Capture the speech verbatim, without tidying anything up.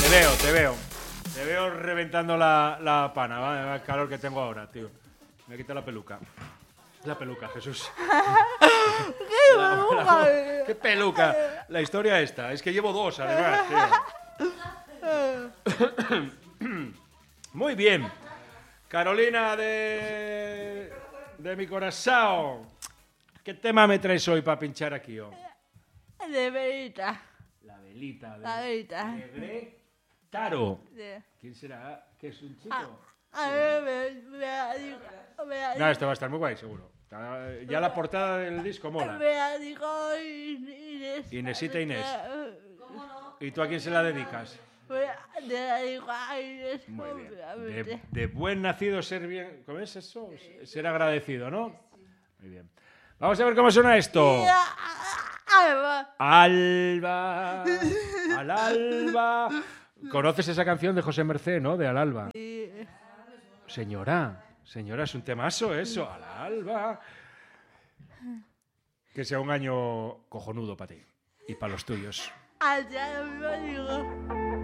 veo, te veo. Te veo reventando la, la pana, ¿vale? El calor que tengo ahora, tío. Me quita la peluca. La peluca, Jesús. ¡Qué peluca! ¡Qué peluca! La historia esta, es que llevo dos, además, tío. Muy bien. Carolina de... de mi corazón. ¿Qué tema me traes hoy para pinchar aquí, oh? De velita. La velita. De, La velita. De Greg Taro. Sí. ¿Quién será? ¿Qué es un chico? A ver, me, me ha dicho, me ha No, esto va a estar muy guay, seguro. Ya la portada del disco mola. Me ha dicho Inés. Inesita Inés. ¿Cómo no? ¿Y tú a quién se la dedicas? Me ha dicho a Inés. Muy bien. De, obviamente. de buen nacido ser bien... ¿Cómo es eso? Ser agradecido, ¿no? Muy bien. Vamos a ver cómo suena esto. Alba. Alba. Al alba. ¿Conoces esa canción de José Mercé, no? De Al alba. Sí. Señora, señora, es un temazo eso. Al alba. Que sea un año cojonudo para ti y para los tuyos. Allá me digo.